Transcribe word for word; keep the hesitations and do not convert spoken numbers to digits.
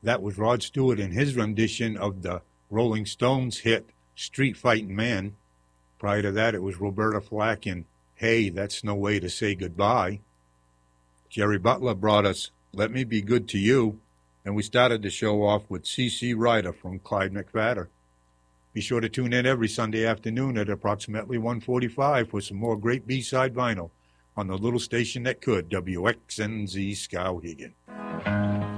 That was Rod Stewart in his rendition of the Rolling Stones hit Street Fighting Man. Prior to that, it was Roberta Flack in Hey, That's No Way to Say Goodbye. Jerry Butler brought us Let Me Be Good to You, and we started the show off with C C Rider from Clyde McPhatter. Be sure to tune in every Sunday afternoon at approximately one forty-five for some more great B-side vinyl on the little station that could, W X N Z Skowhegan.